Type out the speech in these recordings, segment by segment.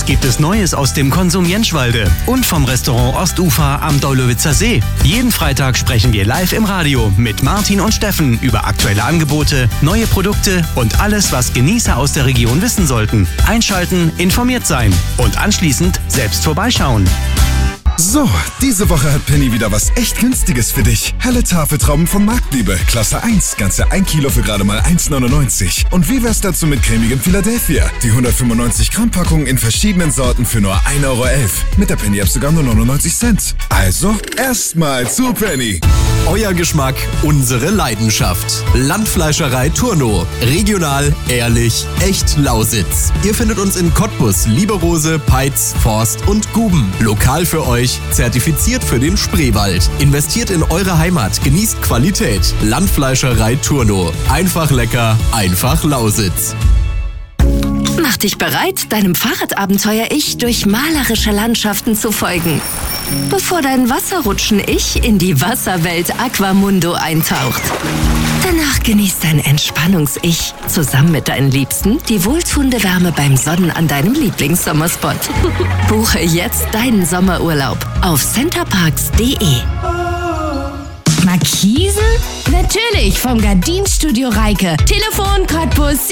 gibt es Neues aus dem Konsum Jenschwalde und vom Restaurant Ostufer am Daulowitzer See. Jeden Freitag sprechen wir live im Radio mit Martin und Steffen über aktuelle Angebote, neue Produkte und alles, was Genießer aus der Region wissen sollten. Einschalten, informiert sein und anschließend selbst vorbeischauen. So, diese Woche hat Penny wieder was echt Günstiges für dich. Helle Tafeltrauben von Marktliebe, Klasse 1, ganze 1 Kilo für gerade mal 1,99. Und wie wär's dazu mit cremigem Philadelphia? Die 195 Gramm Packung in verschiedenen Sorten für nur 1,11 Euro. Mit der Penny-App sogar nur 99 Cent. Also, erstmal zu Penny. Euer Geschmack, unsere Leidenschaft. Landfleischerei Turno. Regional, ehrlich, echt Lausitz. Ihr findet uns in Cottbus, Lieberose, Peitz, Forst und Guben. Lokal für euch, zertifiziert für den Spreewald. Investiert in eure Heimat, genießt Qualität. Landfleischerei Turno. Einfach lecker, einfach Lausitz. Mach dich bereit, deinem Fahrradabenteuer-Ich durch malerische Landschaften zu folgen. Bevor dein Wasserrutschen-Ich in die Wasserwelt Aquamundo eintaucht. Danach genießt dein Entspannungs-Ich zusammen mit deinen Liebsten die wohltuende Wärme beim Sonnen an deinem Lieblingssommerspot. Buche jetzt deinen Sommerurlaub auf centerparks.de. Markisen? Natürlich, vom Gardinenstudio Reike. Telefon Cottbus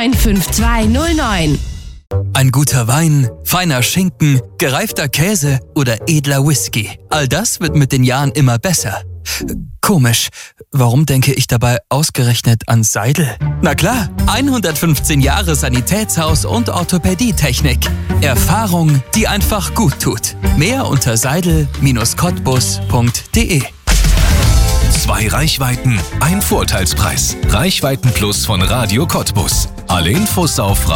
795209. Ein guter Wein, feiner Schinken, gereifter Käse oder edler Whisky. All das wird mit den Jahren immer besser. Komisch, warum denke ich dabei ausgerechnet an Seidel? Na klar, 115 Jahre Sanitätshaus und Orthopädietechnik. Erfahrung, die einfach gut tut. Mehr unter seidel-cottbus.de. 2 Reichweiten, ein Vorteilspreis. Reichweiten Plus von Radio Cottbus. Alle Infos auf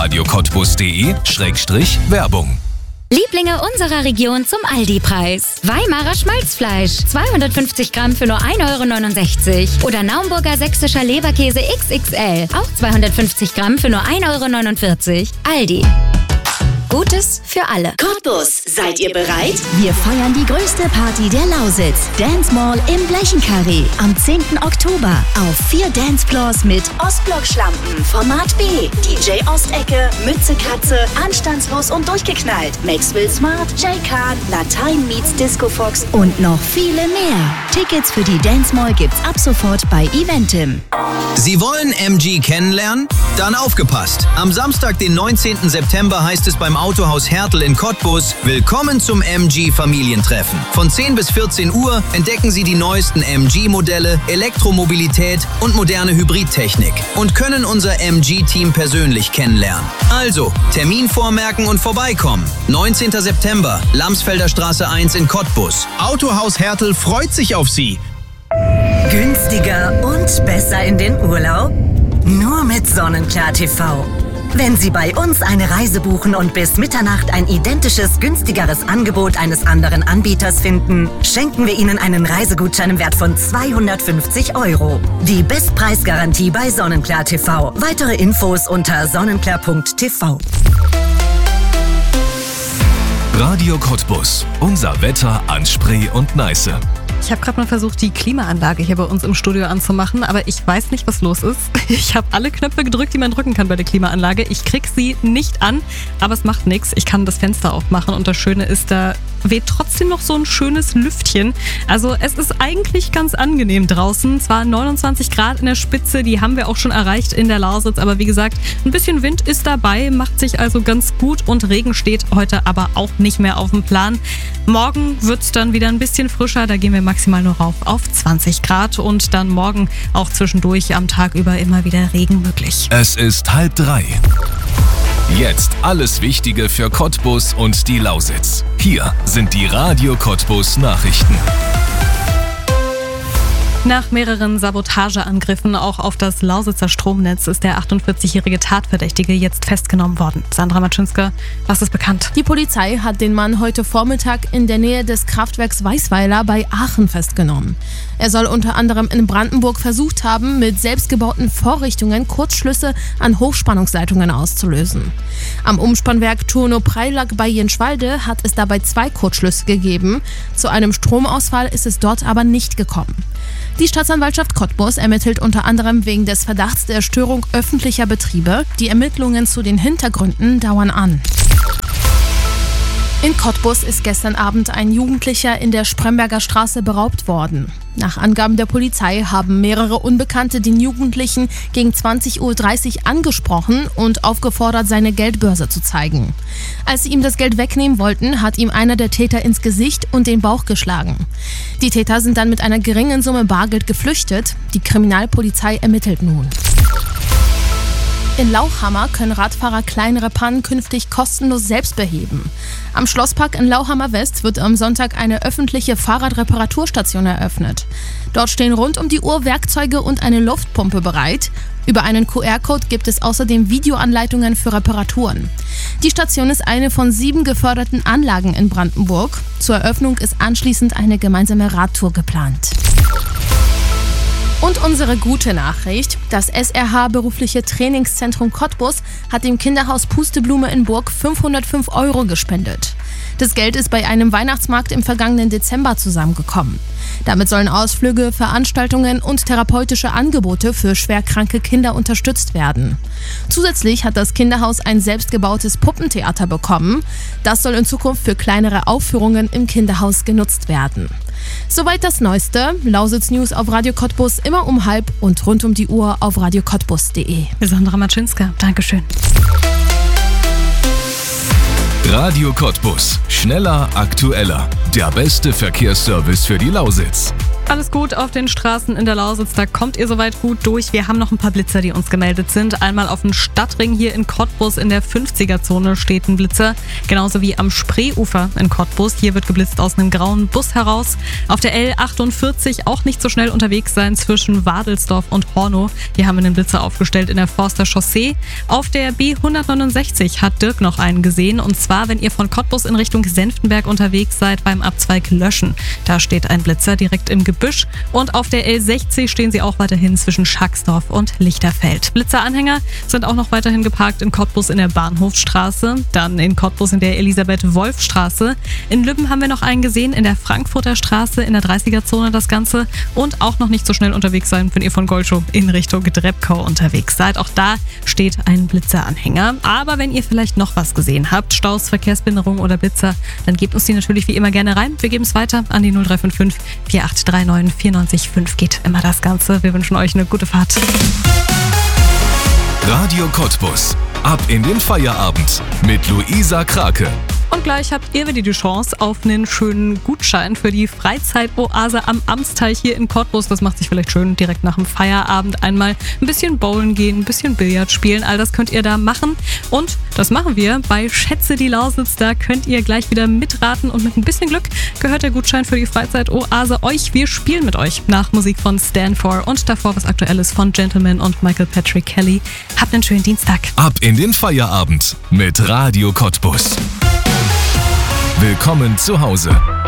radiocottbus.de/Werbung. Lieblinge unserer Region zum Aldi-Preis. Weimarer Schmalzfleisch, 250 Gramm für nur 1,69 Euro. Oder Naumburger sächsischer Leberkäse XXL, auch 250 Gramm für nur 1,49 Euro. Aldi. Gutes für alle. Cottbus, seid ihr bereit? Wir feiern die größte Party der Lausitz. Dance Mall im Blechenkarree. Am 10. Oktober. Auf 4 Dancefloors mit Ostblock-Schlampen, Format B, DJ Ostecke, Mütze Katze, Anstandslos und durchgeknallt, Maxwell Smart, J-Card, Latein meets Disco Fox und noch viele mehr. Tickets für die Dance Mall gibt's ab sofort bei Eventim. Sie wollen MG kennenlernen? Dann aufgepasst! Am Samstag, den 19. September heißt es beim Autohaus Hertel in Cottbus: Willkommen zum MG-Familientreffen. Von 10 bis 14 Uhr entdecken Sie die neuesten MG-Modelle, Elektromobilität und moderne Hybridtechnik und können unser MG-Team persönlich kennenlernen. Also, Termin vormerken und vorbeikommen. 19. September, Lamsfelder Straße 1 in Cottbus. Autohaus Hertel freut sich auf Sie. Günstiger und besser in den Urlaub? Nur mit Sonnenklar TV. Wenn Sie bei uns eine Reise buchen und bis Mitternacht ein identisches, günstigeres Angebot eines anderen Anbieters finden, schenken wir Ihnen einen Reisegutschein im Wert von 250 €. Die Bestpreisgarantie bei Sonnenklar TV. Weitere Infos unter sonnenklar.tv. Radio Cottbus. Unser Wetter an Spree und Neiße. Ich habe gerade mal versucht, die Klimaanlage hier bei uns im Studio anzumachen, aber ich weiß nicht, was los ist. Ich habe alle Knöpfe gedrückt, die man drücken kann bei der Klimaanlage. Ich krieg sie nicht an, aber es macht nichts. Ich kann das Fenster aufmachen und das Schöne ist, da weht trotzdem noch so ein schönes Lüftchen. Also es ist eigentlich ganz angenehm draußen. Zwar 29 Grad in der Spitze, die haben wir auch schon erreicht in der Lausitz, aber wie gesagt, ein bisschen Wind ist dabei, macht sich also ganz gut und Regen steht heute aber auch nicht mehr auf dem Plan. Morgen wird es dann wieder ein bisschen frischer, da gehen wir maximal nur rauf auf 20 Grad und dann morgen auch zwischendurch am Tag über immer wieder Regen möglich. Es ist 2:30. Jetzt alles Wichtige für Cottbus und die Lausitz. Hier sind die Radio Cottbus Nachrichten. Nach mehreren Sabotageangriffen auch auf das Lausitzer Stromnetz ist der 48-jährige Tatverdächtige jetzt festgenommen worden. Sandra Matschinska, was ist bekannt? Die Polizei hat den Mann heute Vormittag in der Nähe des Kraftwerks Weißweiler bei Aachen festgenommen. Er soll unter anderem in Brandenburg versucht haben, mit selbstgebauten Vorrichtungen Kurzschlüsse an Hochspannungsleitungen auszulösen. Am Umspannwerk Turno-Preilack bei Jenschwalde hat es dabei 2 Kurzschlüsse gegeben. Zu einem Stromausfall ist es dort aber nicht gekommen. Die Staatsanwaltschaft Cottbus ermittelt unter anderem wegen des Verdachts der Störung öffentlicher Betriebe. Die Ermittlungen zu den Hintergründen dauern an. In Cottbus ist gestern Abend ein Jugendlicher in der Spremberger Straße beraubt worden. Nach Angaben der Polizei haben mehrere Unbekannte den Jugendlichen gegen 20:30 Uhr angesprochen und aufgefordert, seine Geldbörse zu zeigen. Als sie ihm das Geld wegnehmen wollten, hat ihm einer der Täter ins Gesicht und den Bauch geschlagen. Die Täter sind dann mit einer geringen Summe Bargeld geflüchtet. Die Kriminalpolizei ermittelt nun. In Lauchhammer können Radfahrer kleinere Pannen künftig kostenlos selbst beheben. Am Schlosspark in Lauchhammer West wird am Sonntag eine öffentliche Fahrradreparaturstation eröffnet. Dort stehen rund um die Uhr Werkzeuge und eine Luftpumpe bereit. Über einen QR-Code gibt es außerdem Videoanleitungen für Reparaturen. Die Station ist eine von 7 geförderten Anlagen in Brandenburg. Zur Eröffnung ist anschließend eine gemeinsame Radtour geplant. Und unsere gute Nachricht: Das SRH Berufliche Trainingszentrum Cottbus hat dem Kinderhaus Pusteblume in Burg 505 € gespendet. Das Geld ist bei einem Weihnachtsmarkt im vergangenen Dezember zusammengekommen. Damit sollen Ausflüge, Veranstaltungen und therapeutische Angebote für schwerkranke Kinder unterstützt werden. Zusätzlich hat das Kinderhaus ein selbstgebautes Puppentheater bekommen. Das soll in Zukunft für kleinere Aufführungen im Kinderhaus genutzt werden. Soweit das Neueste. Lausitz News auf Radio Cottbus immer um 12:30 und rund um die Uhr auf radiocottbus.de. Sandra Matschinska, Dankeschön. Radio Cottbus. Schneller, aktueller. Der beste Verkehrsservice für die Lausitz. Alles gut auf den Straßen in der Lausitz, da kommt ihr soweit gut durch. Wir haben noch ein paar Blitzer, die uns gemeldet sind. Einmal auf dem Stadtring hier in Cottbus in der 50er-Zone steht ein Blitzer. Genauso wie am Spreeufer in Cottbus. Hier wird geblitzt aus einem grauen Bus heraus. Auf der L48 auch nicht so schnell unterwegs sein zwischen Wadelsdorf und Hornow. Hier haben wir einen Blitzer aufgestellt in der Forster Chaussee. Auf der B169 hat Dirk noch einen gesehen. Und zwar, wenn ihr von Cottbus in Richtung Senftenberg unterwegs seid beim Abzweig Löschen. Da steht ein Blitzer direkt im Gebüsch. Und auf der L60 stehen sie auch weiterhin zwischen Schacksdorf und Lichterfeld. Blitzeranhänger sind auch noch weiterhin geparkt in Cottbus in der Bahnhofstraße, dann in Cottbus in der Elisabeth-Wolf-Straße. In Lübben haben wir noch einen gesehen, in der Frankfurter Straße, in der 30er-Zone das Ganze. Und auch noch nicht so schnell unterwegs sein, wenn ihr von Golschow in Richtung Drebkau unterwegs seid. Auch da steht ein Blitzeranhänger. Aber wenn ihr vielleicht noch was gesehen habt, Staus, Verkehrsbehinderung oder Blitzer, dann gebt uns die natürlich wie immer gerne rein. Wir geben es weiter an die 0355 4839 94,5 geht immer das Ganze. Wir wünschen euch eine gute Fahrt. Radio Cottbus. Ab in den Feierabend mit Luisa Krake. Und gleich habt ihr wieder die Chance auf einen schönen Gutschein für die Freizeitoase am Amsteich hier in Cottbus. Das macht sich vielleicht schön direkt nach dem Feierabend einmal ein bisschen bowlen gehen, ein bisschen Billard spielen. All das könnt ihr da machen. Und das machen wir bei Schätze die Lausitz. Da könnt ihr gleich wieder mitraten und mit ein bisschen Glück gehört der Gutschein für die Freizeitoase euch. Wir spielen mit euch nach Musik von Stand For und davor was Aktuelles von Gentleman und Michael Patrick Kelly. Habt einen schönen Dienstag. Ab in den Feierabend mit Radio Cottbus. Willkommen zu Hause.